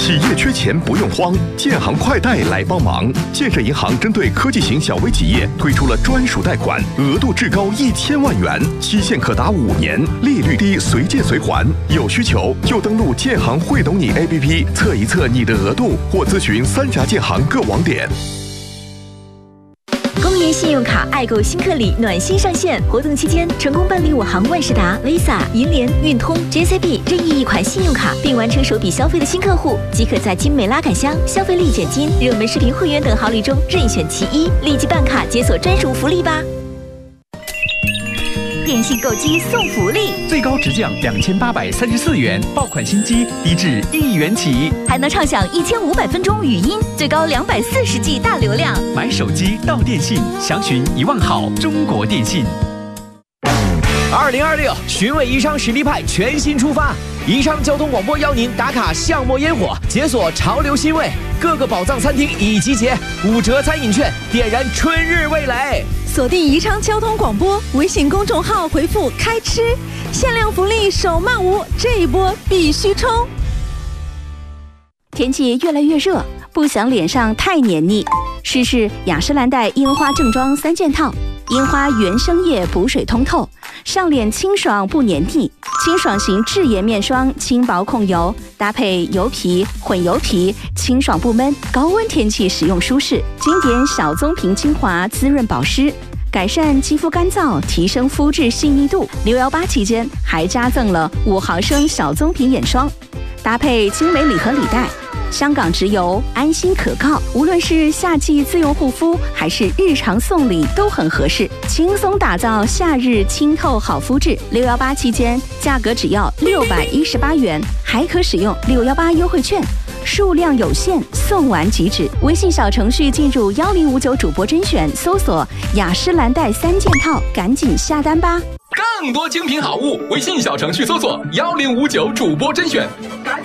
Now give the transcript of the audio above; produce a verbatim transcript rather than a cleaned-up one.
企业缺钱不用慌，建行快贷来帮忙。建设银行针对科技型小微企业推出了专属贷款，额度至高一千万元，期限可达五年，利率低，随借随还。有需求就登录建行会懂你 A P P 测一测你的额度，或咨询三峡建行各网点。 公银信用卡爱购新客礼暖心上线，活动期间成功办理我行万事达、Visa、银联、运通、J C B 任意一款信用卡，并完成首笔消费的新客户，即可在精美拉杆箱、消费力减金、热门视频会员等好礼中任选其一，立即办卡解锁专属福利吧！电信购机送福利， 最高直降两千八百三十四元，爆款新机低至一元起， 还能畅享一千五百分钟语音，最高两百四十 G 大流量。 买手机到电信，详询一万好中国电信。 二零二六寻味宜昌实力派全新出发，宜昌交通广播邀您打卡巷陌烟火，解锁潮流新味，各个宝藏餐厅已集结，五折餐饮券点燃春日味蕾。 锁定宜昌交通广播微信公众号，回复开吃，限量福利手慢无，这一波必须冲！ 天气越来越热，不想脸上太黏腻，试试雅诗兰黛樱花正装三件套，樱花原生叶补水通透，上脸清爽不黏腻，清爽型智颜面霜，轻薄控油，搭配油皮、混油皮，清爽不闷，高温天气使用舒适。经典小棕瓶精华滋润保湿，改善肌肤干燥，提升肤质细腻度。六幺八期间还加赠了五毫升小棕瓶眼霜，搭配精美礼盒礼袋。香港直邮，安心可靠，无论是夏季自用护肤还是日常送礼都很合适，轻松打造夏日清透好肤质。六幺八期间价格只要六百一十八元，还可使用六幺八优惠券，数量有限，送完即止。微信小程序进入幺零五九主播甄选，搜索雅诗兰黛三件套，赶紧下单吧！ 更多精品好物，微信小程序搜索幺零五九主播甄选。